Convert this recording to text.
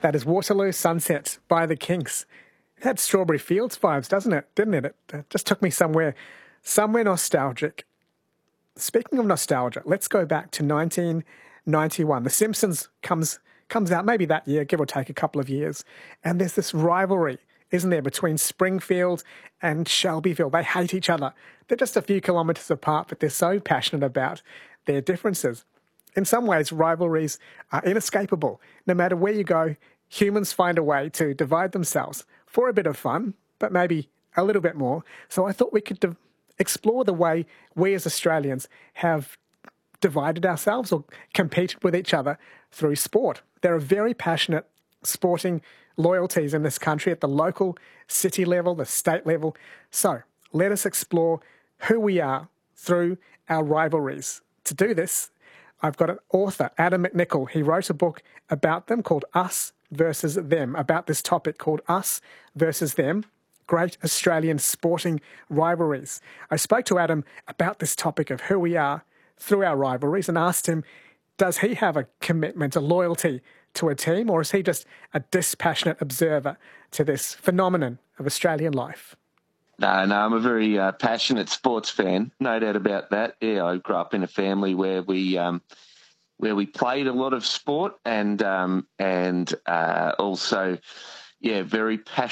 That is Waterloo Sunset by the Kinks. It had Strawberry Fields vibes, doesn't it? Didn't it? It just took me somewhere nostalgic. Speaking of nostalgia, let's go back to 1991. The Simpsons comes out maybe that year, give or take a couple of years, and there's this rivalry, isn't there, between Springfield and Shelbyville. They hate each other. They're just a few kilometres apart, but they're so passionate about their differences. In some ways, rivalries are inescapable. No matter where you go, humans find a way to divide themselves for a bit of fun, but maybe a little bit more. So I thought we could explore the way we as Australians have divided ourselves or competed with each other through sport. There are very passionate sporting loyalties in this country at the local, city level, the state level. So let us explore who we are through our rivalries. To do this, I've got an author, Adam McNichol. He wrote a book about them called Us versus Them, about this topic called Us versus Them, Great Australian Sporting Rivalries. I spoke to Adam about this topic of who we are through our rivalries and asked him, does he have a commitment, a loyalty to a team, or is he just a dispassionate observer to this phenomenon of Australian life? No, I'm a very passionate sports fan, no doubt about that. Yeah, I grew up in a family where we played a lot of sport and also, very passionate